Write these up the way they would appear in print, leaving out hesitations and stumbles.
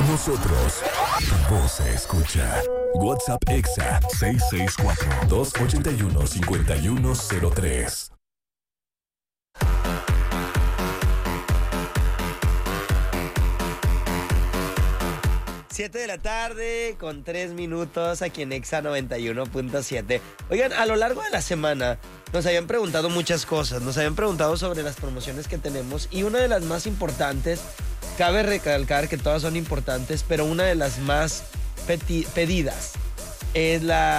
Con nosotros, tu voz se escucha. WhatsApp Exa 664-281-5103. 7 de la tarde con 3 minutos aquí en Exa 91.7. Oigan, a lo largo de la semana nos habían preguntado muchas cosas. Nos habían preguntado sobre las promociones que tenemos y una de las más importantes, cabe recalcar que todas son importantes, pero una de las más pedidas es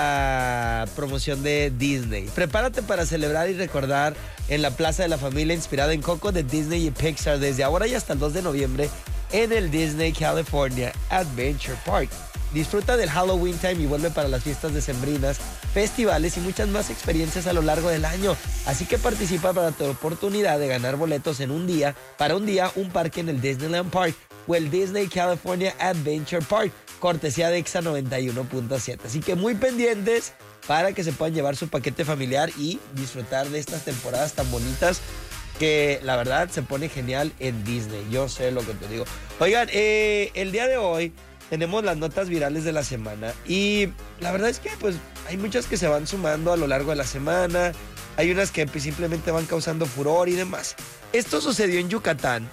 la promoción de Disney. Prepárate para celebrar y recordar en la Plaza de la Familia inspirada en Coco de Disney y Pixar desde ahora y hasta el 2 de noviembre en el Disney California Adventure Park. Disfruta del Halloween Time y vuelve para las fiestas decembrinas, festivales y muchas más experiencias a lo largo del año. Así que participa para tu oportunidad de ganar boletos en un día, un parque en el Disneyland Park o el Disney California Adventure Park, cortesía de Exa 91.7. Así que muy pendientes para que se puedan llevar su paquete familiar y disfrutar de estas temporadas tan bonitas que la verdad se pone genial en Disney. Yo sé lo que te digo. Oigan, el día de hoy tenemos las notas virales de la semana y la verdad es que pues hay muchas que se van sumando a lo largo de la semana. Hay unas que pues, simplemente van causando furor y demás. Esto sucedió en Yucatán,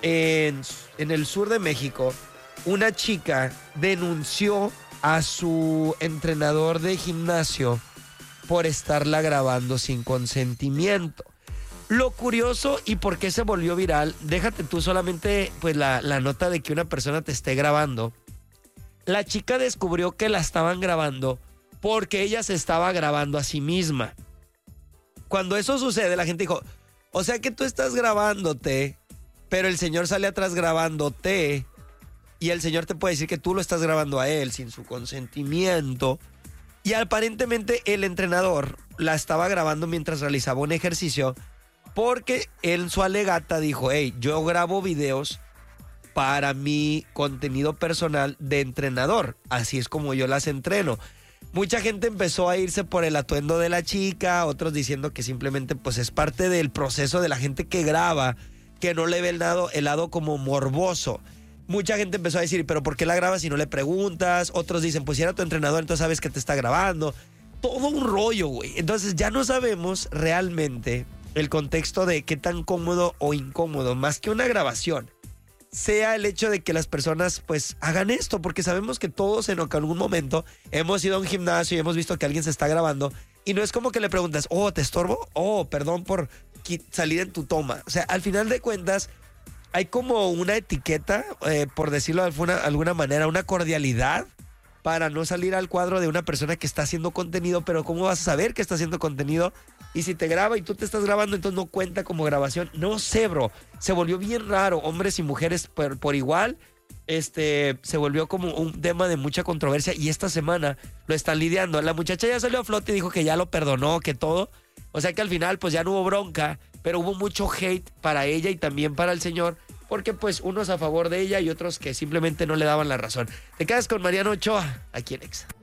en el sur de México. Una chica denunció a su entrenador de gimnasio por estarla grabando sin consentimiento. Lo curioso y por qué se volvió viral, déjate tú solamente pues la nota de que una persona te esté grabando. La chica descubrió que la estaban grabando porque ella se estaba grabando a sí misma. Cuando eso sucede, la gente dijo, o sea que tú estás grabándote, pero el señor sale atrás grabándote y el señor te puede decir que tú lo estás grabando a él sin su consentimiento. Y aparentemente el entrenador la estaba grabando mientras realizaba un ejercicio porque en su alegata dijo, hey, yo grabo videos para mi contenido personal de entrenador. Así es como yo las entreno. Mucha gente empezó a irse por el atuendo de la chica, otros diciendo que simplemente pues es parte del proceso de la gente que graba, que no le ve el lado como morboso. Mucha gente empezó a decir, pero ¿por qué la grabas si no le preguntas? Otros dicen, pues si era tu entrenador, entonces sabes que te está grabando. Todo un rollo, güey. Entonces ya no sabemos realmente el contexto de qué tan cómodo o incómodo, más que una grabación, sea el hecho de que las personas pues hagan esto, porque sabemos que todos en algún momento hemos ido a un gimnasio y hemos visto que alguien se está grabando y no es como que le preguntas, oh, ¿te estorbo? Oh, perdón por salir en tu toma. O sea, al final de cuentas hay como una etiqueta, por decirlo de alguna manera, una cordialidad para no salir al cuadro de una persona que está haciendo contenido, pero ¿cómo vas a saber que está haciendo contenido? Y si te graba y tú te estás grabando, entonces no cuenta como grabación. No sé, bro. Se volvió bien raro. Hombres y mujeres por igual. Se volvió como un tema de mucha controversia y esta semana lo están lidiando. La muchacha ya salió a flote y dijo que ya lo perdonó, que todo. O sea que al final pues ya no hubo bronca, pero hubo mucho hate para ella y también para el señor, porque pues unos a favor de ella y otros que simplemente no le daban la razón. Te quedas con Mariano Ochoa, aquí en Exa.